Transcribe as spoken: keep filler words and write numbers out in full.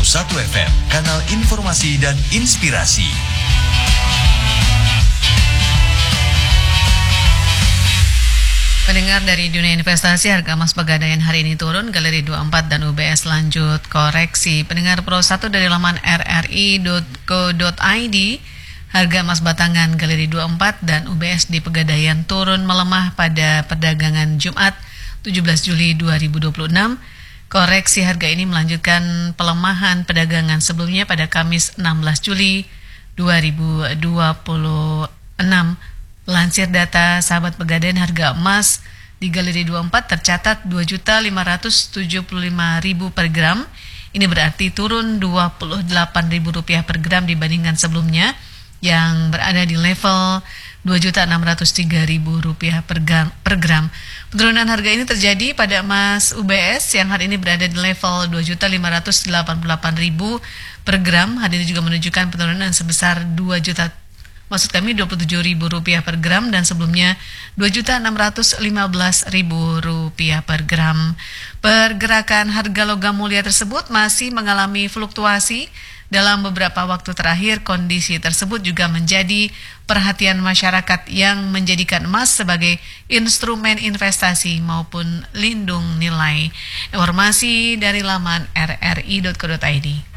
puluh satu F M, kanal informasi dan inspirasi. Pendengar dari dunia investasi, harga emas Pegadaian hari ini turun, Galeri dua puluh empat dan U B S lanjut koreksi. Pendengar Pro satu dari laman r r i dot co dot i d, harga emas batangan Galeri dua puluh empat dan U B S di Pegadaian turun melemah pada perdagangan Jumat tujuh belas Juli dua ribu dua puluh enam. Koreksi harga ini melanjutkan pelemahan perdagangan sebelumnya pada Kamis enam belas Juli dua ribu dua puluh enam. Lansir data sahabat Pegadaian, harga emas di Galeri dua puluh empat tercatat dua juta lima ratus tujuh puluh lima ribu per gram. Ini berarti turun dua puluh delapan ribu rupiah per gram dibandingkan sebelumnya yang berada di level dua juta enam ratus tiga ribu rupiah per gram, per gram. Penurunan harga ini terjadi pada emas U B S yang hari ini berada di level dua juta lima ratus delapan puluh delapan ribu per gram. Hal ini juga menunjukkan penurunan sebesar dua juta Maksud kami dua puluh tujuh ribu rupiah per gram dan sebelumnya dua juta enam ratus lima belas ribu rupiah per gram. Pergerakan harga logam mulia tersebut masih mengalami fluktuasi. Dalam beberapa waktu terakhir, kondisi tersebut juga menjadi perhatian masyarakat yang menjadikan emas sebagai instrumen investasi maupun lindung nilai. Informasi dari laman r r i dot co dot i d.